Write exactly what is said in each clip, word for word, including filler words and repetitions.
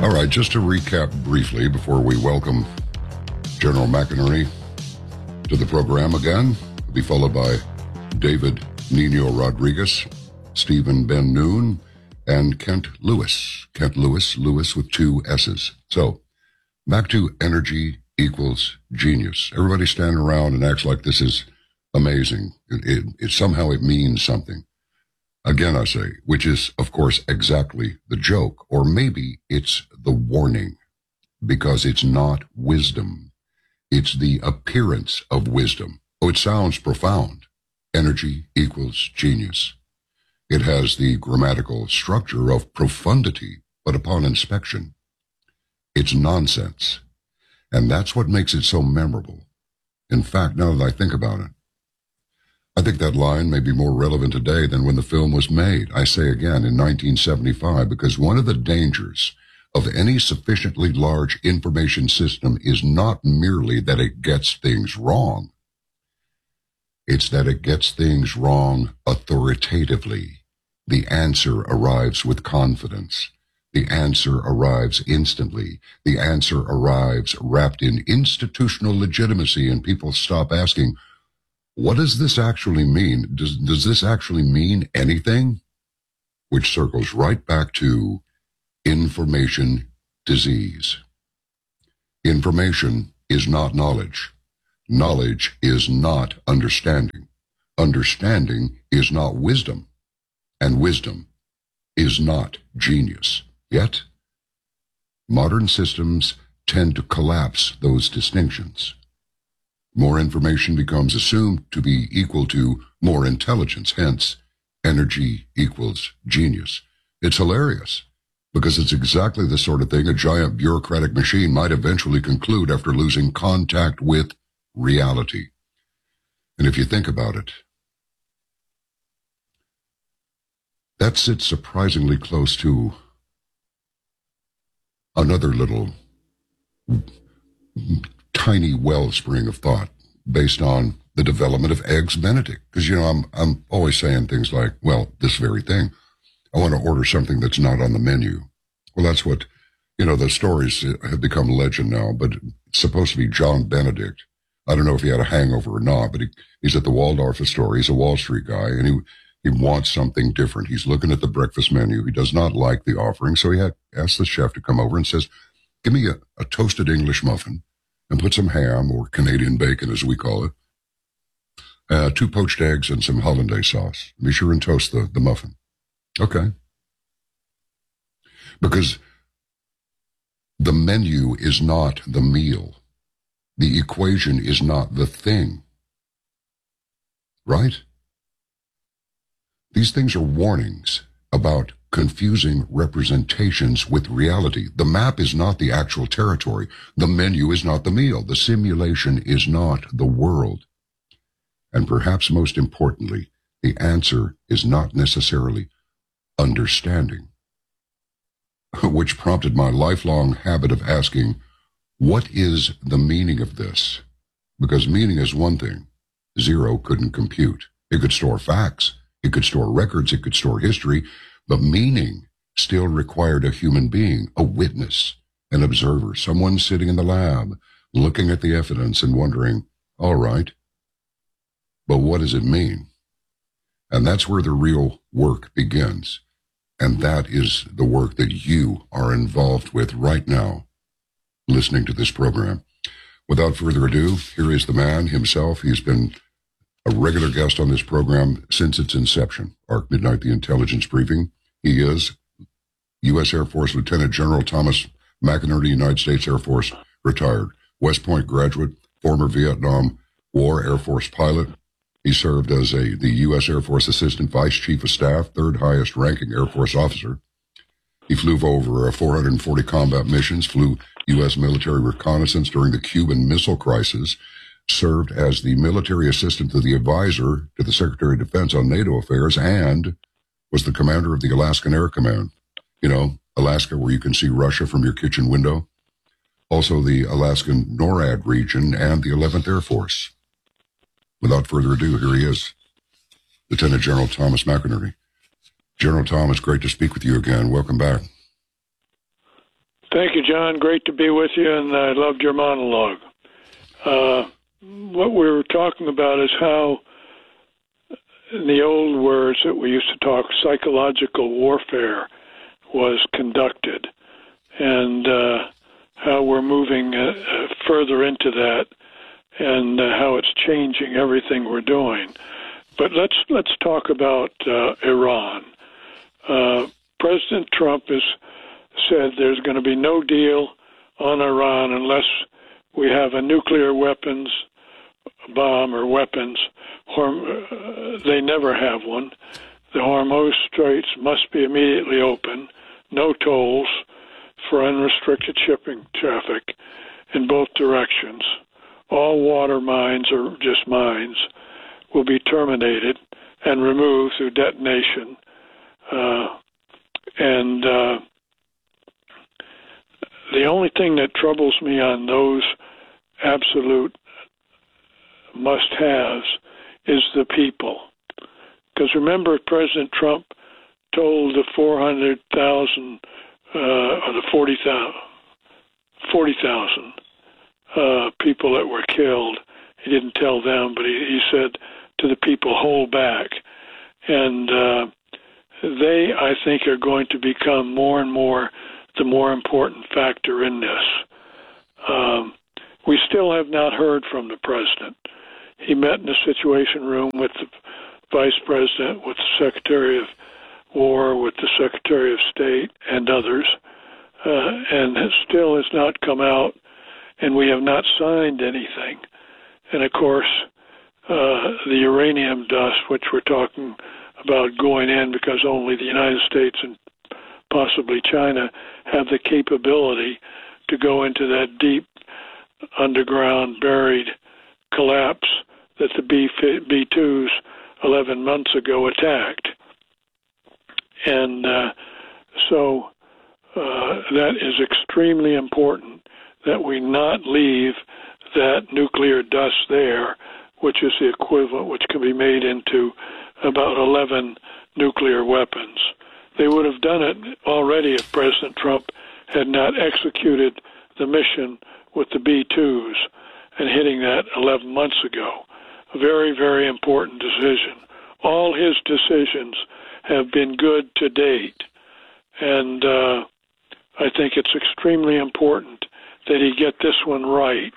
All right, just to recap briefly before we welcome General McInerney to the program again, will be followed by David Nino Rodriguez, Stephen Ben Noon, and Kent Lewis. Kent Lewis, Lewis with two S's. So, back to energy equals genius. Everybody standing around and acts like this is amazing. It, it, it somehow it means something. Again, I say, which is, of course, exactly the joke, or maybe it's the warning, because it's not wisdom. It's the appearance of wisdom. Oh, it sounds profound. Energy equals genius. It has the grammatical structure of profundity, but upon inspection, it's nonsense. And that's what makes it so memorable. In fact, now that I think about it, I think that line may be more relevant today than when the film was made. I say again, in nineteen seventy-five, because one of the dangers of any sufficiently large information system is not merely that it gets things wrong. It's that it gets things wrong authoritatively. The answer arrives with confidence. The answer arrives instantly. The answer arrives wrapped in institutional legitimacy, and people stop asking, what does this actually mean? Does, does this actually mean anything? Which circles right back to information disease. Information is not knowledge. Knowledge is not understanding. Understanding is not wisdom. And wisdom is not genius. Yet, modern systems tend to collapse those distinctions. More information becomes assumed to be equal to more intelligence, hence, energy equals genius. It's hilarious, because it's exactly the sort of thing a giant bureaucratic machine might eventually conclude after losing contact with reality. And if you think about it, that sits surprisingly close to another little tiny wellspring of thought based on the development of Eggs Benedict. Because, you know, I'm I'm always saying things like, well, this very thing, I want to order something that's not on the menu. Well, that's what, you know, the stories have become legend now, but it's supposed to be John Benedict. I don't know if he had a hangover or not, but he, he's at the Waldorf Astoria. He's a Wall Street guy, and he he wants something different. He's looking at the breakfast menu. He does not like the offering, so he had asked the chef to come over and says, give me a, a toasted English muffin, and put some ham, or Canadian bacon as we call it, uh, two poached eggs and some hollandaise sauce. Be sure and toast the, the muffin. Okay. Because the menu is not the meal. The equation is not the thing. Right? These things are warnings about confusing representations with reality. The map is not the actual territory. The menu is not the meal. The simulation is not the world. And perhaps most importantly, the answer is not necessarily understanding, which prompted my lifelong habit of asking, what is the meaning of this? Because meaning is one thing. Zero couldn't compute. It could store facts. It could store records. It could store history. But meaning still required a human being, a witness, an observer, someone sitting in the lab, looking at the evidence and wondering, all right, but what does it mean? And that's where the real work begins. And that is the work that you are involved with right now, listening to this program. Without further ado, here is the man himself. He's been a regular guest on this program since its inception, Arc Midnight, the Intelligence Briefing. He is U S Air Force Lieutenant General Thomas McInerney, United States Air Force, retired, West Point graduate, former Vietnam War Air Force pilot. He served as a the U S Air Force Assistant Vice Chief of Staff, third highest ranking Air Force officer. He flew over four hundred forty combat missions, flew U S military reconnaissance during the Cuban Missile Crisis, served as the military assistant to the advisor to the Secretary of Defense on NATO affairs, and was the commander of the Alaskan Air Command. You know, Alaska, where you can see Russia from your kitchen window. Also the Alaskan NORAD region and the eleventh Air Force. Without further ado, here he is, Lieutenant General Thomas McInerney. General Thomas, great to speak with you again. Welcome back. Thank you, John. Great to be with you, and I loved your monologue. Uh, what we were talking about is how, in the old words that we used to talk, psychological warfare was conducted, and uh, how we're moving uh, further into that, and uh, how it's changing everything we're doing. But let's let's talk about uh, Iran. Uh, President Trump has said there's going to be no deal on Iran unless we have a nuclear weapons bomb or weapons. They never have one. The Hormuz Straits must be immediately open. No tolls for unrestricted shipping traffic in both directions. All water mines, or just mines, will be terminated and removed through detonation. Uh, and uh, the only thing that troubles me on those absolute must-haves is the people. Because remember, President Trump told the four hundred thousand, uh, or the forty thousand uh, people that were killed, he didn't tell them, but he, he said to the people, hold back. And uh, they, I think, are going to become more and more the more important factor in this. Um, we still have not heard from the president. He met in the Situation Room with the vice president, with the Secretary of War, with the Secretary of State, and others, uh, and has still has not come out, and we have not signed anything. And of course, uh, the uranium dust, which we're talking about going in because only the United States and possibly China have the capability to go into that deep underground buried collapse that the B twos eleven months ago attacked. And uh, so uh, that is extremely important that we not leave that nuclear dust there, which is the equivalent, which can be made into about eleven nuclear weapons. They would have done it already if President Trump had not executed the mission with the B twos and hitting that eleven months ago. A very, very important decision. All his decisions have been good to date, and uh, I think it's extremely important that he get this one right.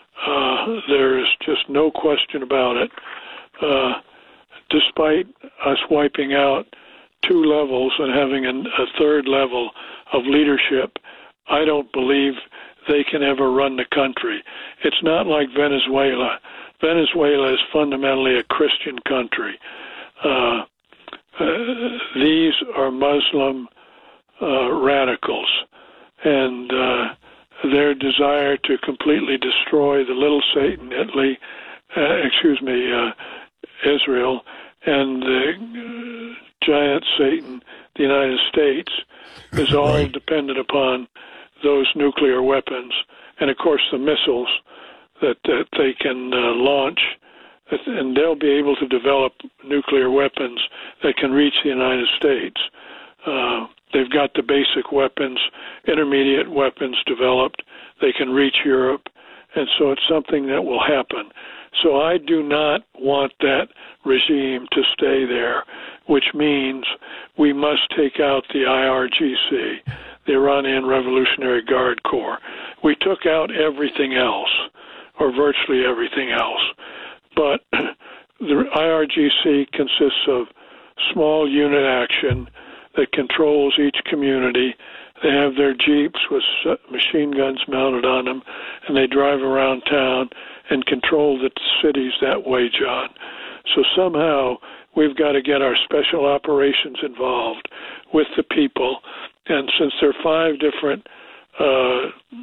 Uh, there is just no question about it. Uh, despite us wiping out two levels and having an, a third level of leadership, I don't believe they can ever run the country. It's not like Venezuela. Venezuela is fundamentally a Christian country. Uh, uh, these are Muslim uh, radicals, and uh, their desire to completely destroy the little Satan, Italy, uh, excuse me, uh, Israel, and the uh, giant Satan, the United States, is all right. Dependent upon those nuclear weapons, and of course the missiles that, that they can uh, launch, and they'll be able to develop nuclear weapons that can reach the United States. Uh, they've got the basic weapons, intermediate weapons developed. They can reach Europe, and so it's something that will happen. So I do not want that regime to stay there, which means we must take out the I R G C, the Iranian Revolutionary Guard Corps. We took out everything else, or virtually everything else. But the I R G C consists of small unit action that controls each community. They have their jeeps with machine guns mounted on them, and they drive around town and control the cities that way, John. So somehow we've got to get our special operations involved with the people. And since there are five different uh,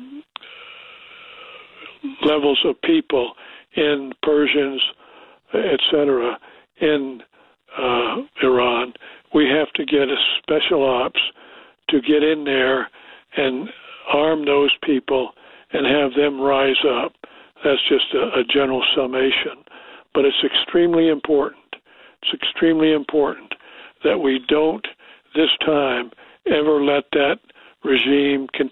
levels of people in Persians, et cetera, in uh, Iran, we have to get a special ops to get in there and arm those people and have them rise up. That's just a, a general summation. But it's extremely important. It's extremely important that we don't, this time, ever let that regime continue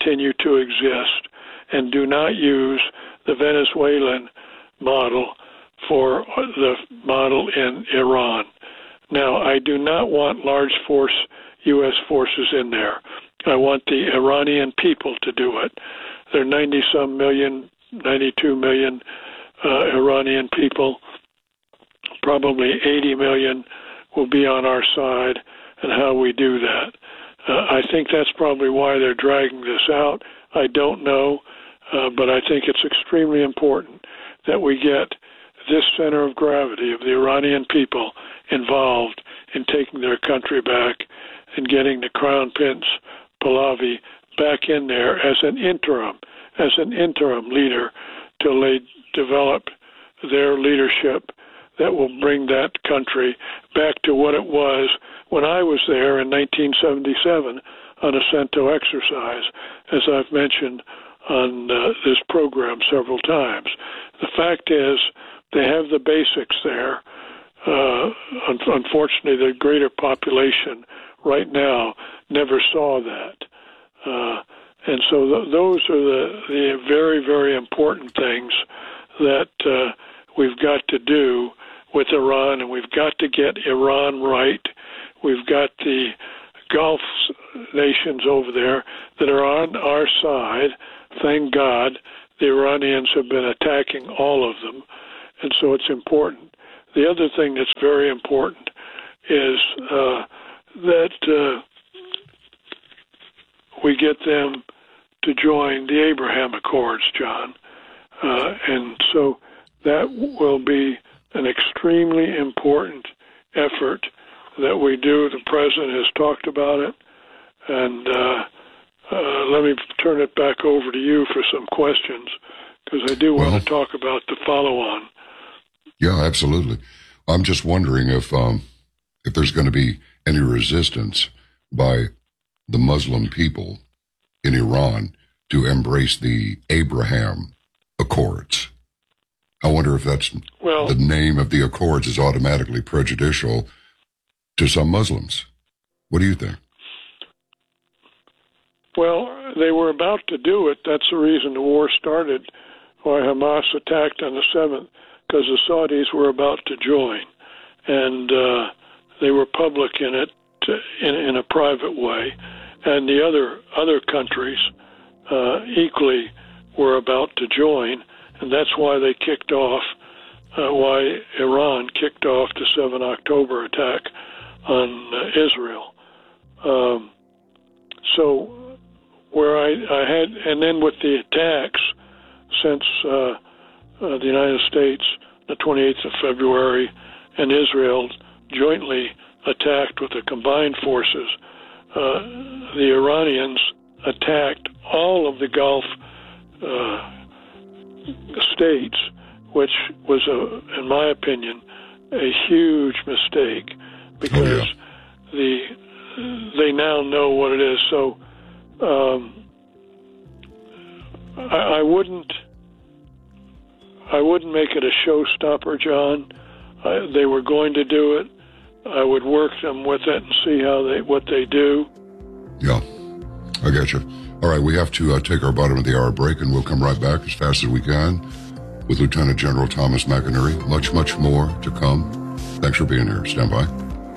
continue to exist, and do not use the Venezuelan model for the model in Iran. Now, I do not want large force U S forces in there. I want the Iranian people to do it. There are ninety-some million, ninety-two million uh, Iranian people. Probably eighty million will be on our side, and how we do that. Uh, I think that's probably why they're dragging this out. I don't know, uh, but I think it's extremely important that we get this center of gravity of the Iranian people involved in taking their country back and getting the Crown Prince Pahlavi back in there as an interim, as an interim leader till they develop their leadership that will bring that country back to what it was when I was there in nineteen seventy-seven on a CENTO exercise, as I've mentioned on uh, this program several times. The fact is, they have the basics there. Uh, un- unfortunately, the greater population right now never saw that. Uh, and so th- those are the, the very, very important things that uh, we've got to do with Iran, and we've got to get Iran right. We've got the Gulf nations over there that are on our side. Thank God the Iranians have been attacking all of them, and so it's important. The other thing that's very important is uh, that uh, we get them to join the Abraham Accords, John. Uh, and so that will be an extremely important effort that we do. The President has talked about it. And uh, uh, let me turn it back over to you for some questions, because I do well, want to talk about the follow-on. Yeah, absolutely. I'm just wondering if um, if there's going to be any resistance by the Muslim people in Iran to embrace the Abraham Accords. I wonder if that's well, the name of the Accords is automatically prejudicial to some Muslims. What do you think? Well, they were about to do it. That's the reason the war started, why Hamas attacked on the seventh, because the Saudis were about to join. And uh, they were public in it in, in a private way. And the other, other countries uh, equally were about to join. And that's why they kicked off, uh, why Iran kicked off the seventh of October attack on uh, Israel. Um, so where I, I had, and then with the attacks since uh, uh, the United States, the twenty-eighth of February, and Israel jointly attacked with the combined forces, uh, the Iranians attacked all of the Gulf uh, states, which was, a, in my opinion, a huge mistake, because oh, yeah. the they now know what it is. So um, I, I wouldn't I wouldn't make it a showstopper, John. I, they were going to do it. I would work them with it and see how they what they do. Yeah, I got you. All right, we have to uh, take our bottom of the hour break, and we'll come right back as fast as we can with Lieutenant General Thomas McInerney. Much, much more to come. Thanks for being here. Stand by.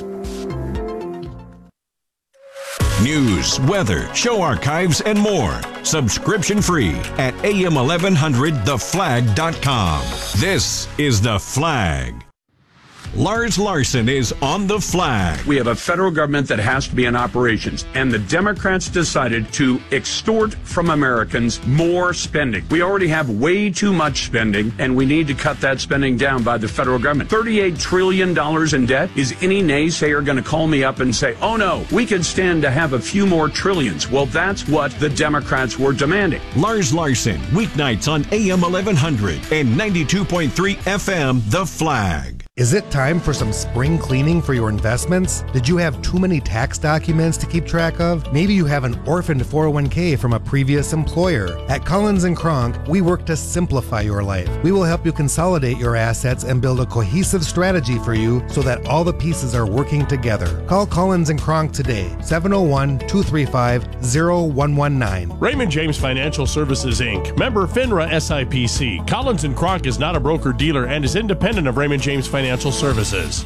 News, weather, show archives, and more. Subscription free at A M eleven hundred the flag dot com. This is The Flag. Lars Larson is on The Flag. We have a federal government that has to be in operations, and the Democrats decided to extort from Americans more spending. We already have way too much spending, and we need to cut that spending down by the federal government. thirty-eight trillion dollars in debt. Is any naysayer going to call me up and say, oh no, we could stand to have a few more trillions? Well, that's what the Democrats were demanding. Lars Larson, weeknights on A M eleven hundred and ninety-two point three F M, The Flag. Is it time for some spring cleaning for your investments? Did you have too many tax documents to keep track of? Maybe you have an orphaned four oh one k from a previous employer. At Collins and Kronk, we work to simplify your life. We will help you consolidate your assets and build a cohesive strategy for you so that all the pieces are working together. Call Collins and Kronk today, seven oh one, two three five, oh one one nine. Raymond James Financial Services, Incorporated. Member FINRA S I P C. Collins and Kronk is not a broker-dealer and is independent of Raymond James Financial Services.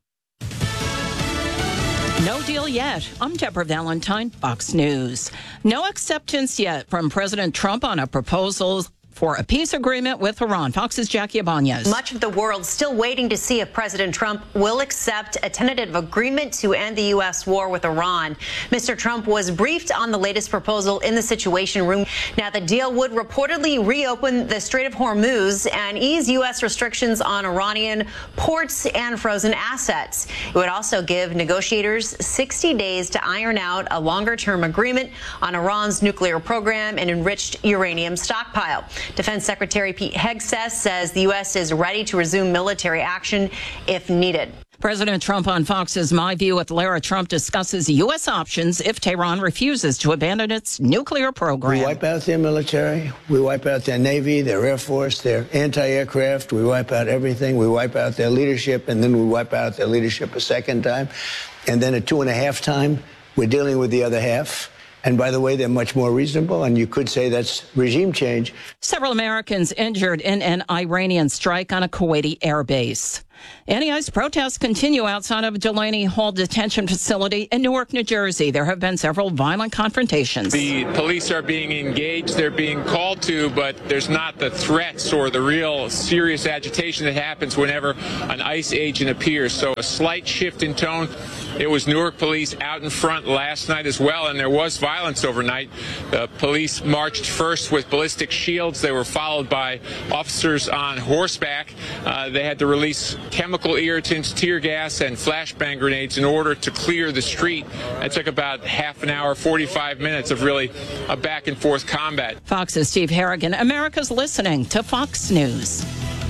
No deal yet. I'm Deborah Valentine, Fox News. No acceptance yet from President Trump on a proposal for a peace agreement with Iran. Fox's Jackie Ibanez. Much of the world still waiting to see if President Trump will accept a tentative agreement to end the U S war with Iran. Mister Trump was briefed on the latest proposal in the Situation Room. Now, the deal would reportedly reopen the Strait of Hormuz and ease U S restrictions on Iranian ports and frozen assets. It would also give negotiators sixty days to iron out a longer-term agreement on Iran's nuclear program and enriched uranium stockpile. Defense Secretary Pete Hegseth says the U S is ready to resume military action if needed. President Trump on Fox's My View with Lara Trump discusses U S options if Tehran refuses to abandon its nuclear program. We wipe out their military. We wipe out their Navy, their Air Force, their anti-aircraft. We wipe out everything. We wipe out their leadership, and then we wipe out their leadership a second time. And then at two and a half time, we're dealing with the other half. And by the way, they're much more reasonable, and you could say that's regime change. Several Americans injured in an Iranian strike on a Kuwaiti airbase. Anti-ICE protests continue outside of Delaney Hall detention facility in Newark, New Jersey. There have been several violent confrontations. The police are being engaged. They're being called to, but there's not the threats or the real serious agitation that happens whenever an ICE agent appears. So a slight shift in tone. It was Newark police out in front last night as well, and there was violence overnight. The police marched first with ballistic shields. They were followed by officers on horseback. Uh, they had to release chemical irritants, tear gas, and flashbang grenades in order to clear the street. It took about half an hour, forty-five minutes of really a back and forth combat. Fox's Steve Harrigan. America's listening to Fox News.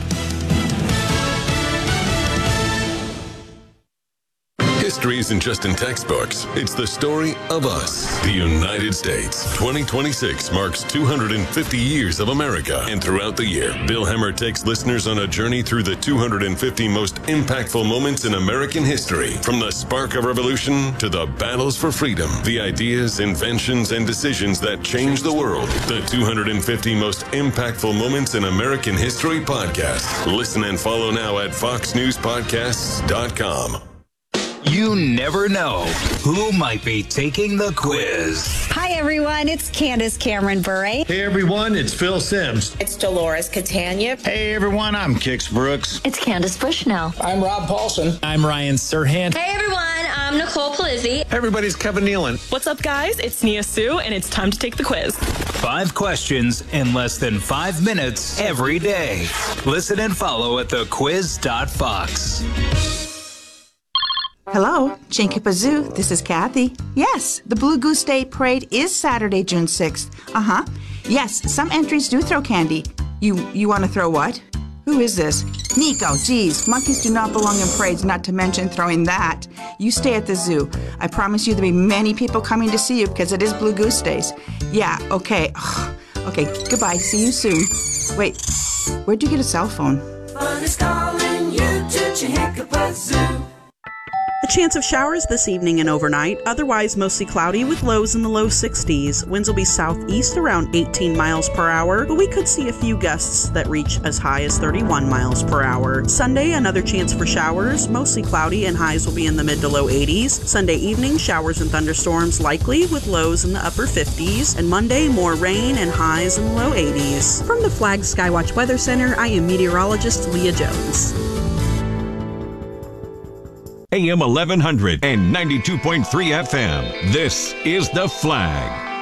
History isn't just in textbooks. It's the story of us, the United States. twenty twenty-six marks two hundred fifty years of America. And throughout the year, Bill Hemmer takes listeners on a journey through the two hundred fifty most impactful moments in American history. From the spark of revolution to the battles for freedom, the ideas, inventions, and decisions that changed the world. The two hundred fifty most impactful moments in American history podcast. Listen and follow now at fox news podcasts dot com. You never know who might be taking the quiz. Hi, everyone. It's Candace Cameron Bure. Hey, everyone. It's Phil Sims. It's Dolores Catania. Hey, everyone. I'm Kix Brooks. It's Candace Bushnell. I'm Rob Paulson. I'm Ryan Serhant. Hey, everyone. I'm Nicole Palizzi. Hey, everybody's Kevin Nealon. What's up, guys? It's Nia Sue, and it's time to take the quiz. Five questions in less than five minutes every day. Listen and follow at the quiz dot fox. Hello, Chinky-Pazoo, this is Kathy. Yes, the Blue Goose Day Parade is Saturday, June sixth. Uh-huh. Yes, some entries do throw candy. You you want to throw what? Who is this? Nico, geez, monkeys do not belong in parades, not to mention throwing that. You stay at the zoo. I promise you there'll be many people coming to see you because it is Blue Goose Days. Yeah, okay. Ugh. Okay, goodbye. See you soon. Wait, where'd you get a cell phone? Fun is calling you to Chinky-Pazoo. A chance of showers this evening and overnight, otherwise mostly cloudy with lows in the low sixties. Winds will be southeast around eighteen miles per hour, but we could see a few gusts that reach as high as thirty-one miles per hour. Sunday, another chance for showers, mostly cloudy and highs will be in the mid to low eighties. Sunday evening, showers and thunderstorms likely with lows in the upper fifties. And Monday, more rain and highs in the low eighties. From the Flag Skywatch Weather Center, I am meteorologist Leah Jones. A M eleven hundred and ninety-two point three F M. This is The Flag.